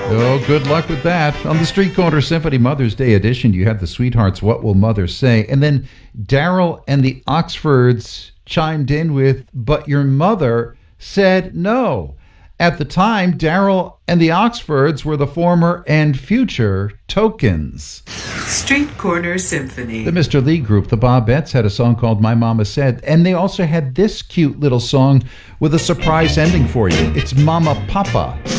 Oh, good luck with that. On the Street Corner Symphony Mother's Day edition, you had the Sweethearts, What Will Mother Say? And then Daryl and the Oxfords chimed in with, But Your Mother Said No. At the time, Daryl and the Oxfords were the former and future Tokens. Street Corner Symphony. The Mr. Lee Group, the Bobettes, had a song called My Mama Said, and they also had this cute little song with a surprise ending for you. It's Mama Papa.